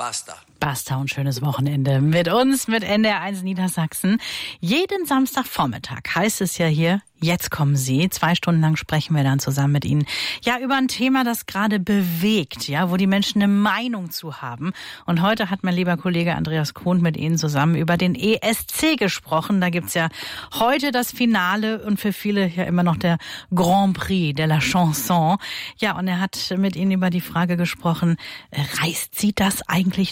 Basta. Basta und schönes Wochenende mit uns, mit NDR1 Niedersachsen. Jeden Samstagvormittag heißt es ja hier, jetzt kommen Sie. 2 Stunden lang sprechen wir dann zusammen mit Ihnen. Ja, über ein Thema, das gerade bewegt, ja, wo die Menschen eine Meinung zu haben. Und heute hat mein lieber Kollege Andreas Kohn mit Ihnen zusammen über den ESC gesprochen. Da gibt's ja heute das Finale und für viele ja immer noch der Grand Prix de la Chanson. Ja, und er hat mit Ihnen über die Frage gesprochen, reißt Sie das eigentlich